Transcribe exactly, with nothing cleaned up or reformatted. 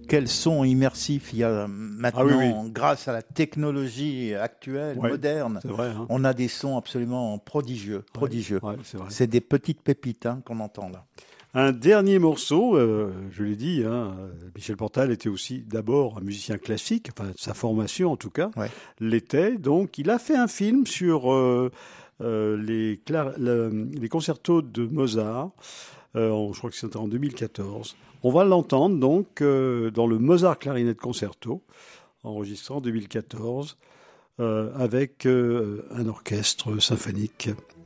quel son immersif il y a maintenant, ah, oui, oui. grâce à la technologie actuelle, ouais, moderne. C'est vrai, hein. On a des sons absolument prodigieux, prodigieux. Ouais, ouais, c'est, vrai. C'est des petites pépites hein, qu'on entend là. Un dernier morceau, euh, je l'ai dit, hein, Michel Portal était aussi d'abord un musicien classique, enfin sa formation en tout cas, ouais. l'était. Donc il a fait un film sur euh, euh, les, cla- le, les concertos de Mozart, euh, je crois que c'était en deux mille quatorze. On va l'entendre donc euh, dans le Mozart Clarinette Concerto, enregistré en deux mille quatorze, euh, avec euh, un orchestre symphonique.